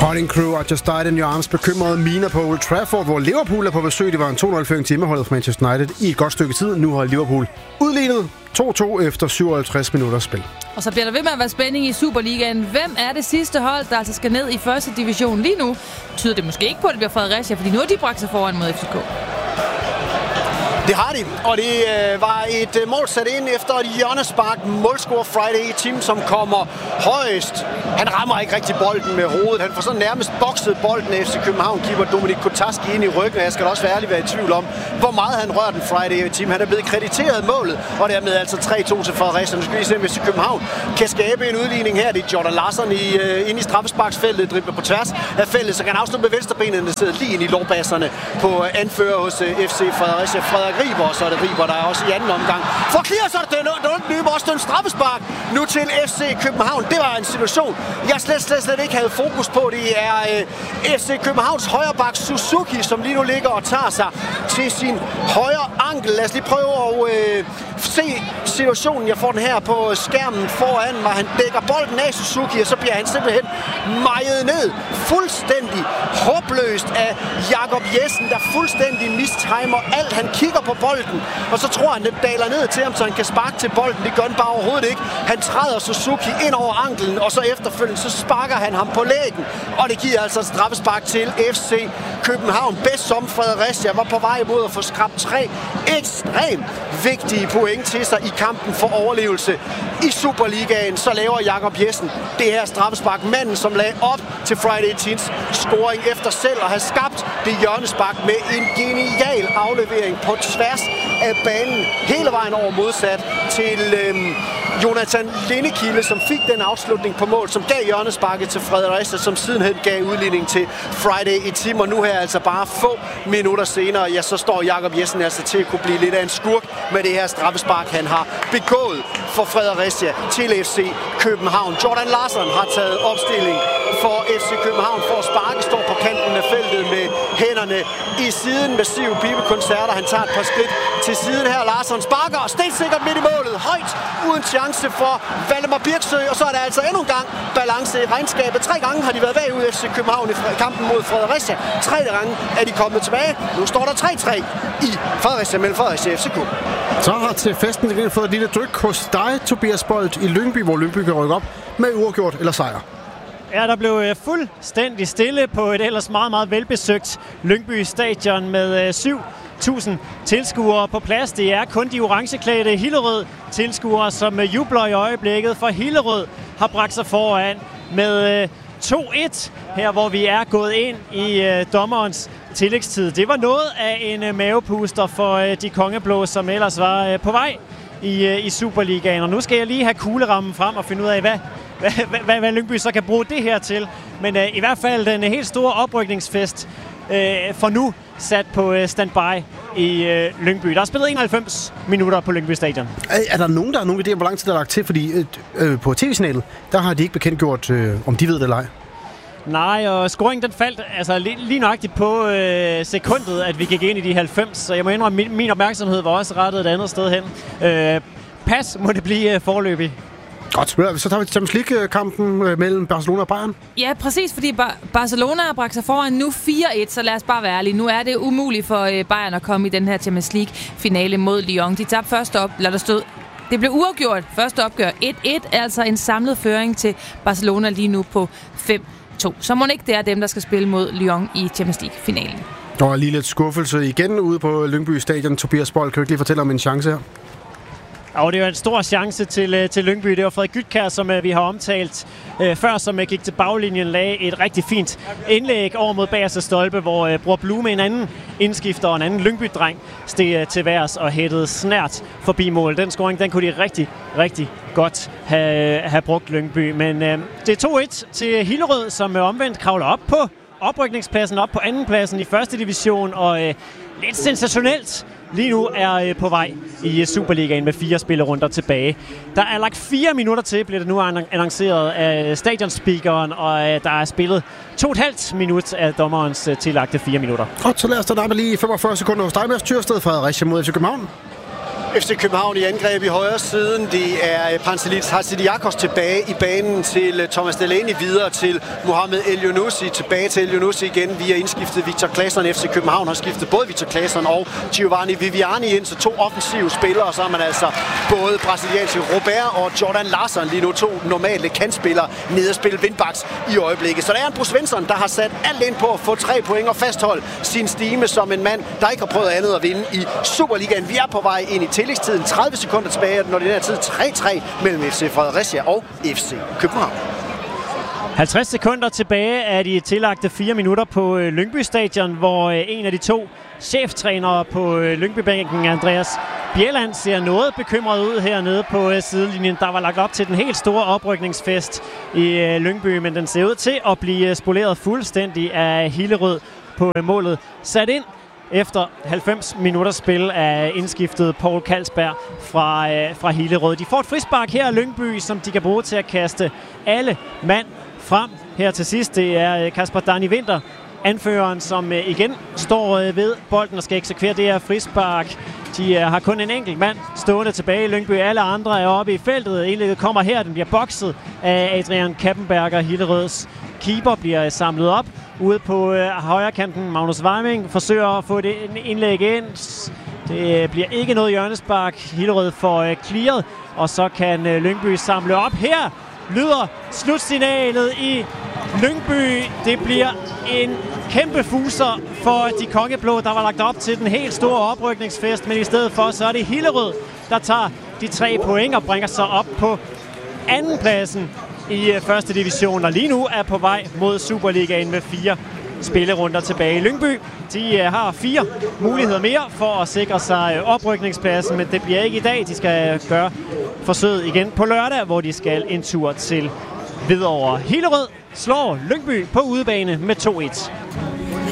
Cutting Crew og Just Died in Your Arms bekymrede miner på Old Trafford, hvor Liverpool er på besøg. Det var en 2-0-føring til hjemmeholdet fra Manchester United i et godt stykke tid. Nu har Liverpool udlignet 2-2 efter 57 minutters spil. Og så bliver der ved med at være spænding i Superligaen. Hvem er det sidste hold, der altså skal ned i første division lige nu? Tyder det måske ikke på, at det bliver Fredericia, fordi nu har de bragt sig foran mod FCK. Det har de, og det var et mål sat ind efter et hjørnespark. Målscorer Friday i team, som kommer højst. Han rammer ikke rigtig bolden med hovedet. Han får så nærmest bokset bolden af FC København-keeper Dominik Kotaski ind i ryggen. Jeg skal da også være ærlig være i tvivl om, hvor meget han rører den Friday i team. Han er blevet krediteret målet, og dermed altså 3-2 til Fredericia. Nu skal vi se, hvis FC København kan skabe en udligning her. Det er Jordan Larsson inde i straffesparksfeltet, dribler på tværs af feltet, så kan han afslutte med venstrebenet, der sidder lige ind i lårbasserne på anfører hos FC Fredericia. Frederik Riber, og så er det Riber, der er også i anden omgang. For clear, så er det løber også den straffespark nu til FC København. Det var en situation, jeg slet ikke havde fokus på. Det er FC Københavns højreback Suzuki, som lige nu ligger og tager sig til sin højre ankel. Lad os lige prøve at se situationen. Jeg får den her på skærmen foran mig. Han dækker bolden af Suzuki, og så bliver han simpelthen mejet ned. Fuldstændig håbløst af Jakob Jessen, der fuldstændig mistimer alt. Han kigger på bolden, og så tror han, den daler ned til ham, så han kan sparke til bolden. Det gør han bare overhovedet ikke. Han træder Suzuki ind over anklen, og så efterfølgende så sparker han ham på lægen. Og det giver altså et straffespark til FC København. Bedst som Fredericia var på vej mod at få skrabt 3 ekstremt vigtige point til sig i kampen for overlevelse i Superligaen. Så laver Jakob Jessen det her straffespark. Manden, som lagde op til Friday Teens scoring efter selv at have skabt det hjørnespark med en genial aflevering på tværs af banen hele vejen over modsat til Jonathan Lindekilde, som fik den afslutning på mål, som gav hjørnesparket til Fredericia, som sidenhen gav udligning til Friday i team. Og nu her altså bare få minutter senere, ja, så står Jakob Jessen altså til at kunne blive lidt af en skurk med det her straffespark, han har begået for Fredericia til FC København. Jordan Larsson har taget opstilling for FC København for at sparke, står på kanten af feltet med hænderne i siden. Massive pibekoncerter. Han tager et par skridt til siden her. Larsson sparker og stensikkert midt i målet. Højt, uden chance for Valdemar Birksø. Og så er der altså endnu en gang balance i regnskabet. 3 gange har de været bagud FC København i kampen mod Fredericia. 3 gange er de kommet tilbage. Nu står der 3-3 i Fredericia mellem Fredericia og FCK. Så har til festen igen fået et lille dryk hos dig, Tobias Bolt, i Lyngby, hvor Lyngby kan rykke op med uafgjort eller sejr. Ja, der blev fuldstændig stille på et ellers meget, meget velbesøgt Lyngby Stadion med 7.000 tilskuere på plads. Det er kun de orangeklædte Hillerød tilskuere, som jubler i øjeblikket, for Hillerød har bragt sig foran med 2-1, her hvor vi er gået ind i dommerens tillægstid. Det var noget af en mavepuster for de kongeblå, som ellers var på vej i Superligaen. Og nu skal jeg lige have kuglerammen frem og finde ud af, hvad Lyngby så kan bruge det her til. Men i hvert fald den helt store oprykningsfest for nu sat på standby i Lyngby. Der er spillet 91 minutter på Lyngby Stadion. Er der nogen, der har nogen idé om, hvor lang tid der er lagt til? Fordi på tv-signalet, der har de ikke bekendtgjort, om de ved det eller ej. Nej, og scoringen den faldt altså lige nøjagtigt på sekundet, at vi gik ind i de 90. Så jeg må indrømme, min opmærksomhed var også rettet et andet sted hen. Pas må det blive foreløbig. Godt. Så tager vi til Champions League-kampen mellem Barcelona og Bayern. Ja, præcis, fordi Barcelona har bragt sig foran nu 4-1, så lad os bare være ærlige. Nu er det umuligt for Bayern at komme i den her Champions League-finale mod Lyon. De tabte første op, der stod. Det blev uafgjort. Første opgør 1-1, altså en samlet føring til Barcelona lige nu på 5-2. Så må ikke det er dem, der skal spille mod Lyon i Champions League-finalen. Og lige lidt skuffelse igen ude på Lyngby Stadion. Tobias Bold, kan du ikke lige fortælle om en chance her? Og det var en stor chance til Lyngby. Det var Frederik Gytkjær, som vi har omtalt før, som gik til baglinjen, lagde et rigtig fint indlæg over mod bagerste stolpe, hvor Bror Blume, en anden indskifter og en anden Lyngby-dreng, steg til værs og hættede snært forbi mål. Den scoring, den kunne de rigtig, rigtig godt have brugt Lyngby. Men det er 2-1 til Hillerød, som omvendt kravler op på oprykningspladsen, op på andenpladsen i første division, og lidt sensationelt lige nu er på vej i Superligaen med 4 spillerunder tilbage. Der er lagt 4 minutter til, bliver det nu annonceret af stadionspeakeren, og der er spillet 2,5 minut af dommerens tillagte 4 minutter. Godt, så lad os starte lige 45 sekunder hos dig, Mads Tyrsted, Fredericia mod FC København. FC København i angreb i højre siden. Det er Pantelis Hatsidiakos tilbage i banen til Thomas Delaney, videre til Mohamed El-Younousi. Tilbage til El-Younousi igen via indskiftet Victor Claesson. FC København har skiftet både Victor Claesson og Giovanni Viviani ind, så 2 offensive spillere. Og så har man altså både brasilianske Robert og Jordan Larsson, lige nu 2 normale kantspillere, nede at spille windbacks i øjeblikket. Så der er en Bruce Svensson, der har sat alt ind på at få 3 point og fastholde sin stime som en mand, der ikke har prøvet andet at vinde i Superligaen. Vi er på vej ind i tillægstiden. 30 sekunder tilbage, når det er tid 3-3 mellem FC Fredericia og FC København. 50 sekunder tilbage af de tillagte 4 minutter på Lyngby Stadion, hvor en af de 2 cheftrænere på Lyngbybænken, Andreas Bjelland, ser noget bekymret ud hernede på sidelinjen. Der var lagt op til den helt store oprykningsfest i Lyngby, men den ser ud til at blive spoleret fuldstændig af Hillerød på målet. Sat ind efter 90 minutters spil af indskiftet Paul Kalsberg fra Hillerød. De får et frispark her i Lyngby, som de kan bruge til at kaste alle mand frem. Her til sidst, det er Kasper Dani Winther, anføreren, som igen står ved bolden og skal eksekvere det her frispark. De har kun en enkelt mand stående tilbage i Lyngby. Alle andre er oppe i feltet. Indlægget kommer her. Den bliver bokset af Adrian Kappenberger. Hillerøds keeper bliver samlet op ude på højre kanten. Magnus Warming forsøger at få det indlæg ind. Det bliver ikke noget hjørnespark. Hillerød får clearet, og så kan Lyngby samle op. Her lyder slutsignalet i Lyngby. Det bliver en kæmpe fuser for de kongeblå, der var lagt op til den helt store oprykningsfest, men i stedet for, så er det Hillerød, der tager de 3 point og bringer sig op på andenpladsen i første division, og lige nu er på vej mod Superligaen med 4 spillerunder tilbage. Lyngby, de har 4 muligheder mere for at sikre sig oprykningspladsen, men det bliver ikke i dag. De skal gøre forsøget igen på lørdag, hvor de skal en tur til Hvidovre. Hillerød slår Lyngby på udebane med 2-1.